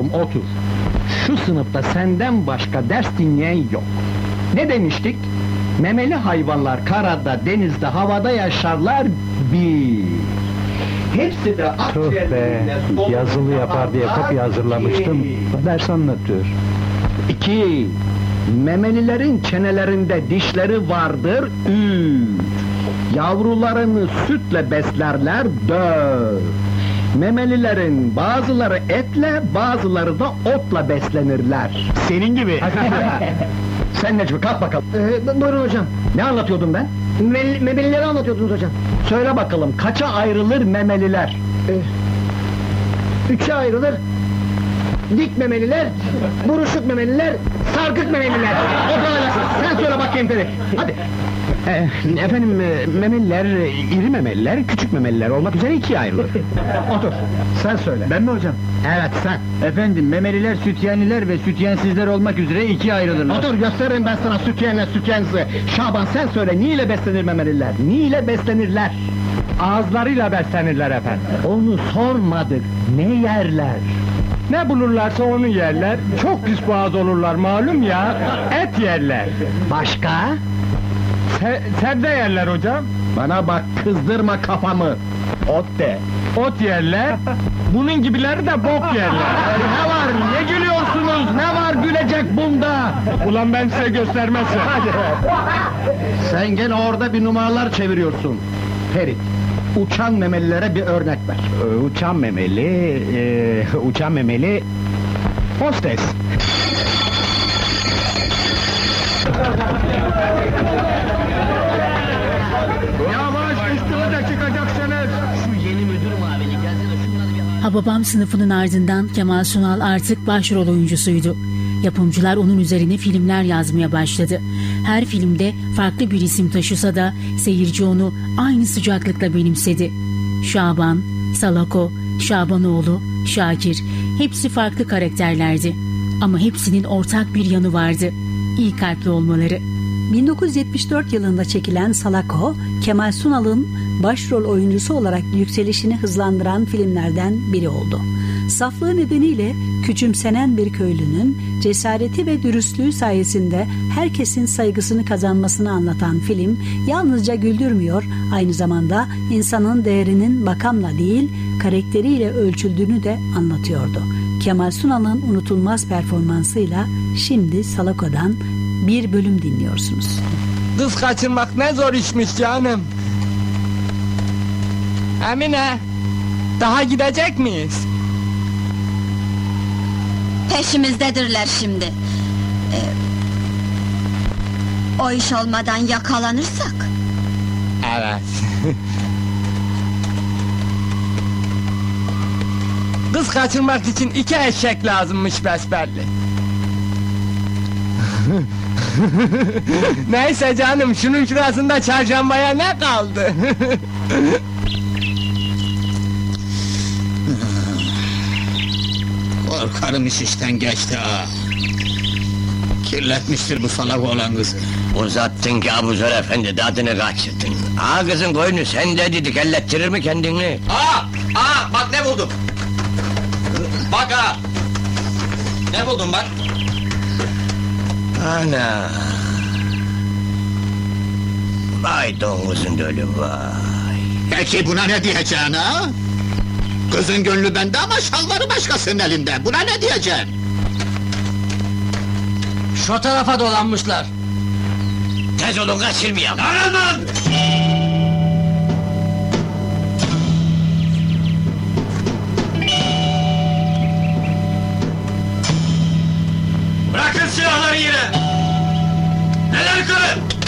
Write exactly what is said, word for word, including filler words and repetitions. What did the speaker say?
oğlum otur. Şu sınıfta senden başka ders dinleyen yok. Ne demiştik? Memeli hayvanlar karada, denizde, havada yaşarlar bir. Hepsi de Tüh be, yazılı yapar diye kopya hazırlamıştım. Ders anlatıyor. İki, memelilerin çenelerinde dişleri vardır. Üç, yavrularını sütle beslerler. Dört, memelilerin bazıları etle, bazıları da otla beslenirler. Senin gibi. Sen Necmi, kalk bakalım. Ee, buyurun hocam. Ne anlatıyordum ben? Me memelileri anlatıyordunuz hocam. Söyle bakalım, kaça ayrılır memeliler? Ee, üçe ayrılır. Dik memeliler, buruşuk memeliler, sarkık memeliler. O kadar. Sen söyle bakayım Ferit. Hadi. Ee, efendim, e, memeliler, iri memeliler, küçük memeliler olmak üzere ikiye ayrılır. Otur. Sen söyle. Ben mi hocam? Evet, sen. Efendim, memeliler, sütyenliler ve sütyensizler olmak üzere ikiye ayrılırlar. Otur, gösteririm ben sana sütyenle sütyensizi. Şaban, sen söyle, niyle beslenir memeliler? Niyle beslenirler? Ağızlarıyla beslenirler efendim. Onu sormadık. Ne yerler? Ne bulurlarsa onu yerler. Çok pis boğaz olurlar malum ya. Et yerler. Başka? Se sebze yerler hocam. Bana bak, kızdırma kafamı. Ot de. Ot yerler. Bunun gibileri de bok yerler. Ne var, ne gülüyorsunuz? Ne var gülecek bunda? Ulan ben size göstermezsem. Sen gene orada bir numaralar çeviriyorsun. Ferit, uçan memelilere bir örnek ver. Ee, uçan memeli, e, uçan memeli... Hostes. Yavaş, üstümüze çıkacaksınız! Şu yeni müdür muavini gelsene şunları bir... Hababam sınıfının ardından Kemal Sunal artık başrol oyuncusuydu. Yapımcılar onun üzerine filmler yazmaya başladı. Her filmde farklı bir isim taşısa da seyirci onu aynı sıcaklıkla benimsedi. Şaban, Salako, Şabanoğlu, Şakir, hepsi farklı karakterlerdi. Ama hepsinin ortak bir yanı vardı: İyi kalpli olmaları. bin dokuz yüz yetmiş dört yılında çekilen Salako, Kemal Sunal'ın başrol oyuncusu olarak yükselişini hızlandıran filmlerden biri oldu. Saflığı nedeniyle küçümsenen bir köylünün cesareti ve dürüstlüğü sayesinde herkesin saygısını kazanmasını anlatan film, yalnızca güldürmüyor, aynı zamanda insanın değerinin makamla değil, karakteriyle ölçüldüğünü de anlatıyordu. Kemal Sunal'ın unutulmaz performansıyla şimdi Salako'dan bir bölüm dinliyorsunuz. Kız kaçırmak ne zor işmiş canım. Emine, daha gidecek miyiz? Peşimizdedirler şimdi. Ee, o iş olmadan yakalanırsak. Evet. Kız kaçırmak için iki eşek lazımmış besbelli. Neyse canım, şunun şurasında çarşambaya ne kaldı? Korkarım iş işten geçti ha. Kirletmiştir bu salak olan kızı. Uzattın ki Abuzer efendi, dadını kaçırdın. Ağa kızın koyunu sen de dedik, ellettirir mi kendini? Aa! Aa! Bak ne buldum! Bak ha! Ne buldum bak? Ana! Vay domuzun dölü vay! Peki buna ne diyeceksin ha? Kızın gönlü bende ama şalvarı başkasının elinde. Buna ne diyeceksin? Şu tarafa dolanmışlar. Tez olun, kaçırmayalım! Aranın! Bırakın silahları yere! Neler kırın!